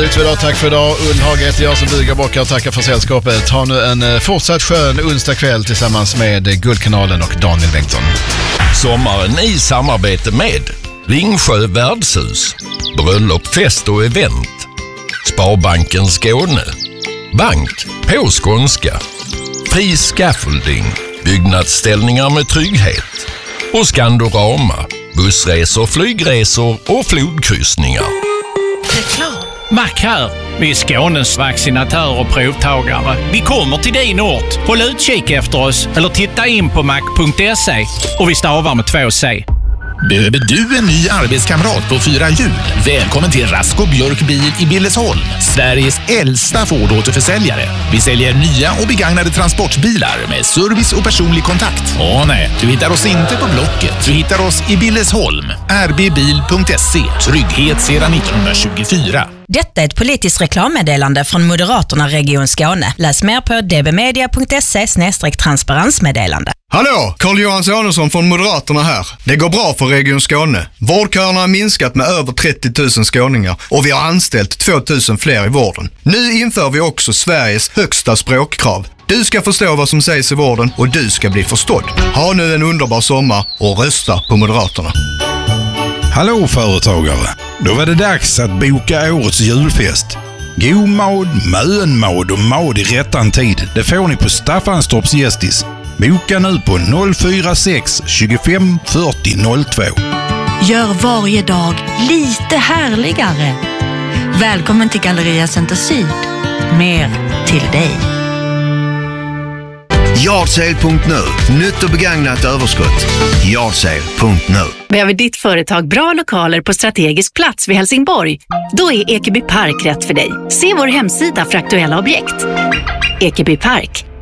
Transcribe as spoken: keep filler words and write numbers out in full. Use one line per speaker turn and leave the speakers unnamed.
slut för idag. Tack för idag. Ullhage heter jag som bugar bockar och tackar för sällskapet. Ha nu en fortsatt skön onsdag kväll tillsammans med Guldkanalen och Daniel Bengtsson.
Sommaren i samarbete med Ringsjö värdshus, bröllop, fest och event, Sparbanken Skåne, Bank på skånska, Fri Scaffolding, byggnadsställningar med trygghet och Skandorama, bussresor, flygresor och flodkryssningar.
Reklam. Mac här. Vi är Skånes vaccinatör och provtagare. Vi kommer till din ort. Håll utkik efter oss eller titta in på mac punkt se och vi stavar med två C.
Behöver du en ny arbetskamrat på fyra hjul? Välkommen till Rasko Björk Bil i Billesholm, Sveriges äldsta Ford-återförsäljare. Vi säljer nya och begagnade transportbilar med service och personlig kontakt. Åh nej, du hittar oss inte på Blocket. Du hittar oss i Billesholm. r b bil punkt se. Trygghet sedan nittonhundratjugofyra.
Detta är ett politiskt reklammeddelande från Moderaterna Region Skåne. Läs mer på d b media punkt se slash transparensmeddelande.
Hallå, Carl-Johan Samuelsson från Moderaterna här. Det går bra för Region Skåne. Vårdköerna har minskat med över trettio tusen skåningar och vi har anställt två tusen fler i vården. Nu inför vi också Sveriges högsta språkkrav. Du ska förstå vad som sägs i vården och du ska bli förstådd. Ha nu en underbar sommar och rösta på Moderaterna.
Hallå företagare, då var det dags att boka årets julfest. God mad, mönmad och mad i rättan tid, det får ni på Staffanstorps Gästis. Boka nu på noll fyra sex tjugofem fyrtio noll två.
Gör varje dag lite härligare. Välkommen till Galleria Center Syd. Mer till dig.
Yardsale punkt nu. Nytt och begagnat överskott. Yardsale punkt nu.
Behöver ditt företag bra lokaler på strategisk plats vid Helsingborg? Då är Ekeby Park rätt för dig. Se vår hemsida för aktuella objekt. Ekeby Park.